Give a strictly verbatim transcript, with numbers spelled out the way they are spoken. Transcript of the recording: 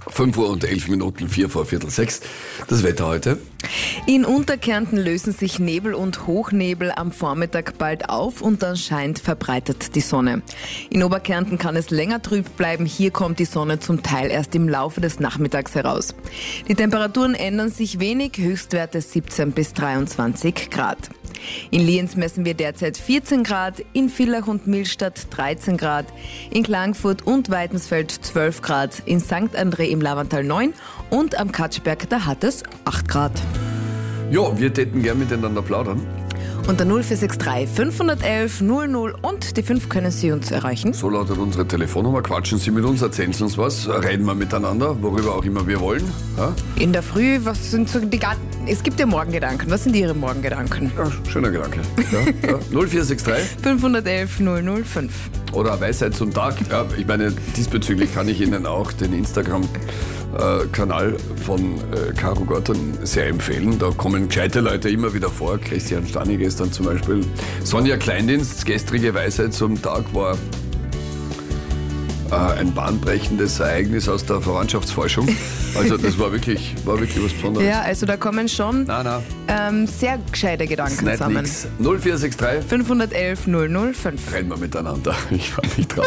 fünf Uhr und elf Minuten, vier vor Viertel sechs. Das Wetter heute. In Unterkärnten lösen sich Nebel und Hochnebel am Vormittag bald auf und dann scheint verbreitet die Sonne. In Oberkärnten kann es länger trüb bleiben. Hier kommt die Sonne zum Teil erst im Laufe des Nachmittags heraus. Die Temperaturen ändern sich wenig, Höchstwerte siebzehn bis dreiundzwanzig Grad. In Lienz messen wir derzeit vierzehn Grad, in Villach und Millstatt dreizehn Grad, in Klagenfurt und Weidensfeld zwölf Grad, in Sankt André im Lavantal neun und am Katschberg, da hat es acht Grad. Ja, wir täten gern miteinander plaudern. Unter null vier sechs drei fünf eins eins null null und die fünf können Sie uns erreichen. So lautet unsere Telefonnummer. Quatschen Sie mit uns, erzählen Sie uns was, reden wir miteinander, worüber auch immer wir wollen. Ja? In der Früh, was sind so die Ga- Es gibt ja Morgengedanken. Was sind Ihre Morgengedanken? Ja, schöner Gedanke. Ja, ja. null vier sechs drei fünf eins eins null null fünf. Oder Weisheit zum Tag. Ja, ich meine, diesbezüglich kann ich Ihnen auch den Instagram-Kanal von äh, Caro Gordon sehr empfehlen. Da kommen gescheite Leute immer wieder vor. Christian Stani gestern zum Beispiel. Sonja Kleindienst, gestrige Weisheit zum Tag war äh, ein bahnbrechendes Ereignis aus der Verwandtschaftsforschung. Also das war wirklich, war wirklich was Besonderes. Ja, also da kommen schon Nein, nein. Ähm, sehr gescheite Gedanken Nicht zusammen. nix. null vier sechs drei fünf eins eins null null fünf. Reden wir miteinander. Ich freue mich drauf.